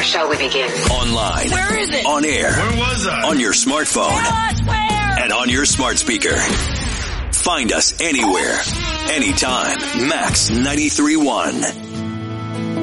shall we begin? Online. Where is it? On air. Where was I? On your smartphone. Tell us where. And on your smart speaker. Find us anywhere, anytime. Max 93.1.